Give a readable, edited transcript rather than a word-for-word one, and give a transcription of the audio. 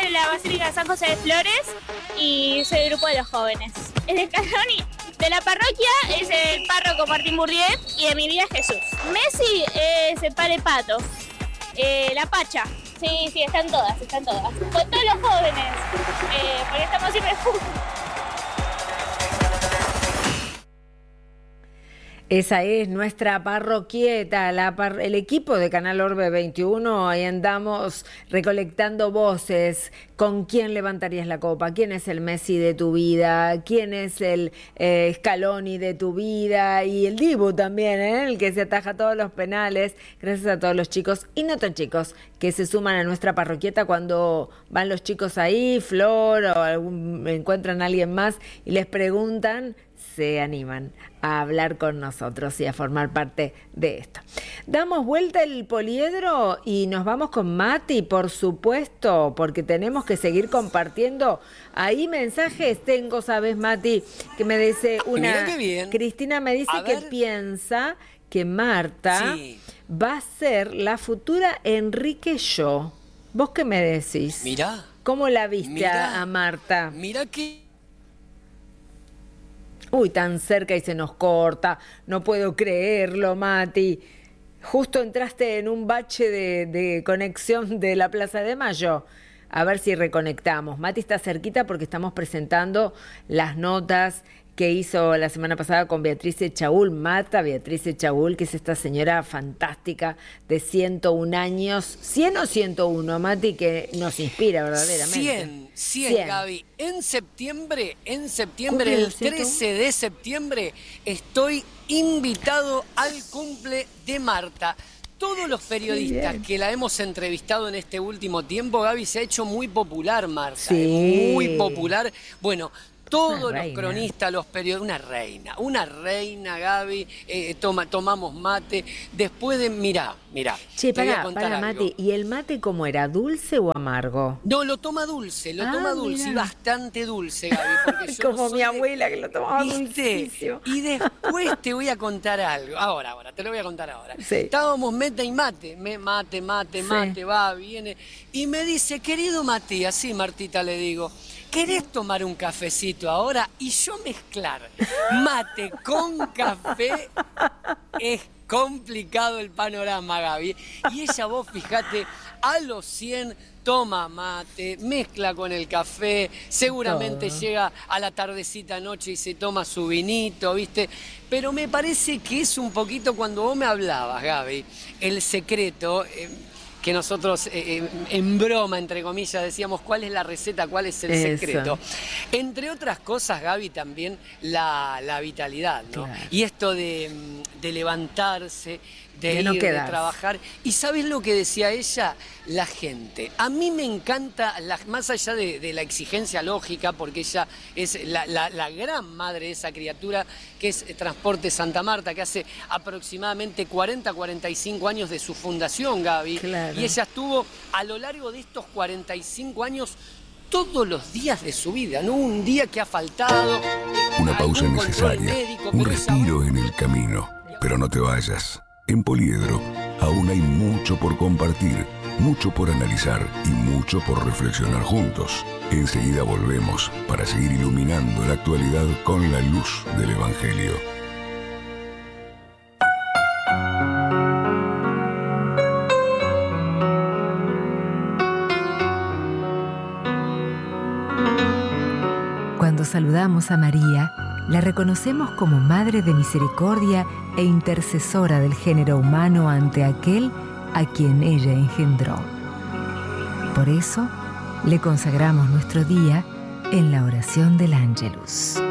en la Basílica de San José de Flores y soy del grupo de los jóvenes. El escalón de la parroquia es el párroco Martín Bourdieu y de mi vida es Jesús. Messi es el padre Pato. La Pacha. Sí, están todas. Con todos los jóvenes, porque estamos siempre juntos. Esa es nuestra parroquieta, el equipo de Canal Orbe 21. Ahí andamos recolectando voces. ¿Con quién levantarías la copa? ¿Quién es el Messi de tu vida? ¿Quién es el Scaloni de tu vida? Y el Dibu también, el que se ataja todos los penales. Gracias a todos los chicos y no tan chicos que se suman a nuestra parroquieta cuando van los chicos ahí, Flor, o encuentran a alguien más y les preguntan, se animan a hablar con nosotros y a formar parte de esto. Damos vuelta el poliedro y nos vamos con Mati, por supuesto, porque tenemos que seguir compartiendo ahí mensajes. Tengo, ¿sabes, Mati? Que me dice Mira qué bien. Cristina me dice que piensa que Marta va a ser la futura Enrique Yo. ¿Vos qué me decís? Mirá. ¿Cómo la viste a Marta? Mira que... Uy, tan cerca y se nos corta. No puedo creerlo, Mati. Justo entraste en un bache de conexión de la Plaza de Mayo. A ver si reconectamos. Mati está cerquita porque estamos presentando las notas que hizo la semana pasada con Beatriz Echaúl. Mata Beatriz Echaúl, que es esta señora fantástica de 101 años. 100 o 101, Mati, que nos inspira verdaderamente. 100, Gaby. En septiembre, el 13 de septiembre, estoy invitado al cumple de Marta. Todos los periodistas que la hemos entrevistado en este último tiempo, Gaby, se ha hecho muy popular, Marta. Sí. Muy popular. Bueno, todos los cronistas, los periodistas, una reina, Gaby, tomamos mate. Después de, mirá. Che, pará, Mati, ¿y el mate cómo era? ¿Dulce o amargo? No, lo toma dulce, y bastante dulce, Gaby. Porque yo como mi abuela que lo tomaba dulcísimo. Y después te voy a contar algo. Ahora, te lo voy a contar ahora. Sí. Estábamos mete y mate, va, viene. Y me dice, querido Matías, sí, Martita, le digo, ¿querés tomar un cafecito ahora? Y yo mezclar mate con café es complicado el panorama, Gaby. Y ella, vos fijate, a los 100 toma mate, mezcla con el café, seguramente llega a la tardecita noche y se toma su vinito, ¿viste? Pero me parece que es un poquito cuando vos me hablabas, Gaby, el secreto... que nosotros en broma, entre comillas, decíamos cuál es la receta, cuál es el secreto. Entre otras cosas, Gaby, también la vitalidad, ¿no? Claro. Y esto de levantarse, de ir, de trabajar. ¿Y sabes lo que decía ella? La gente. A mí me encanta, más allá de la exigencia lógica, porque ella es la gran madre de esa criatura, que es Transporte Santa Marta, que hace aproximadamente 45 años de su fundación, Gaby. Claro. Y ella estuvo a lo largo de estos 45 años todos los días de su vida, no un día que ha faltado. Una pausa necesaria, un respiro en el camino, pero no te vayas. En Poliedro aún hay mucho por compartir, mucho por analizar y mucho por reflexionar juntos. Enseguida volvemos para seguir iluminando la actualidad con la luz del Evangelio. Cuando saludamos a María, la reconocemos como Madre de Misericordia e intercesora del género humano ante aquel a quien ella engendró. Por eso, le consagramos nuestro día en la oración del Ángelus.